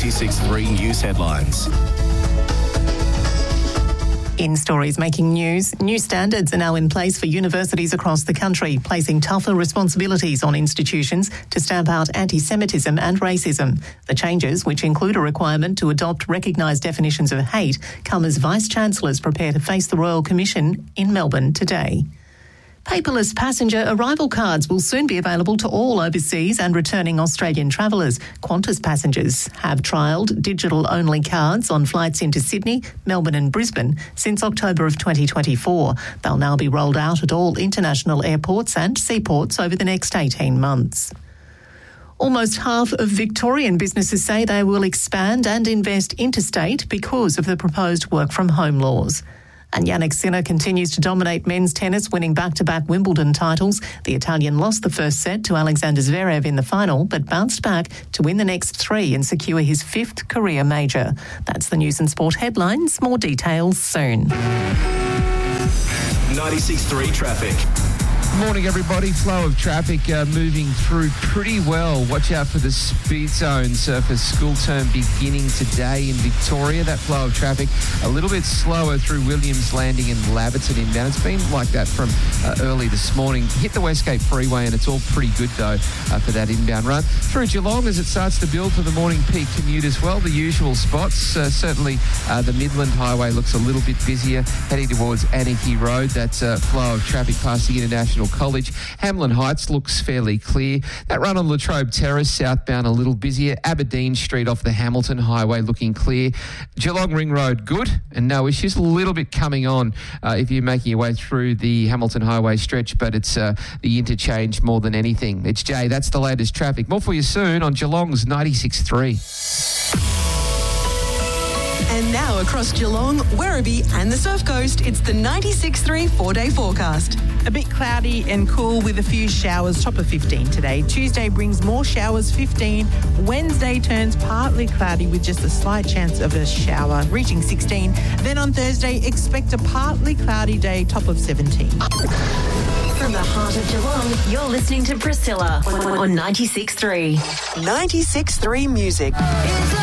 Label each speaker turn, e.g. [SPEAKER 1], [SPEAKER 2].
[SPEAKER 1] 96.3 News headlines.
[SPEAKER 2] In stories making news, new standards are now in place for universities across the country, placing tougher responsibilities on institutions to stamp out anti-Semitism and racism. The changes, which include a requirement to adopt recognised definitions of hate, come as Vice-Chancellors prepare to face the Royal Commission in Melbourne today. Paperless passenger arrival cards will soon be available to all overseas and returning Australian travellers. Qantas passengers have trialled digital-only cards on flights into Sydney, Melbourne and Brisbane since October of 2024. They'll now be rolled out at all international airports and seaports over the next 18 months. Almost half of Victorian businesses say they will expand and invest interstate because of the proposed work-from-home laws. And Jannik Sinner continues to dominate men's tennis, winning back-to-back Wimbledon titles. The Italian lost the first set to Alexander Zverev in the final, but bounced back to win the next three and secure his fifth career major. That's the news and sport headlines. More details soon.
[SPEAKER 1] 96.3 traffic.
[SPEAKER 3] Morning, everybody. Flow of traffic moving through pretty well. Watch out for the speed zones for school term beginning today in Victoria. That flow of traffic a little bit slower through Williams Landing and Laverton inbound. It's been like that from early this morning. Hit the Westgate Freeway and it's all pretty good, though, for that inbound run. Through Geelong as it starts to build for the morning peak commute as well. The usual spots. Certainly the Midland Highway looks a little bit busier. Heading towards Anarchy Road. That's flow of traffic past the International College. Hamlin Heights looks fairly clear. That run on Latrobe Terrace southbound a little busier. Aberdeen Street off the Hamilton Highway looking clear. Geelong Ring Road good and no issues. A little bit coming on if you're making your way through the Hamilton Highway stretch, but it's the interchange more than anything. It's Jay. That's the latest traffic. More for you soon on Geelong's 96.3.
[SPEAKER 4] And now across Geelong, Werribee and the Surf Coast, it's the 96.3 four-day forecast.
[SPEAKER 5] A bit cloudy and cool with a few showers, top of 15 today. Tuesday brings more showers, 15. Wednesday turns partly cloudy with just a slight chance of a shower, reaching 16. Then on Thursday, expect a partly cloudy day, top of 17.
[SPEAKER 6] From the heart of Geelong, you're listening to Priscilla on 96.3.
[SPEAKER 4] 96.3 Music.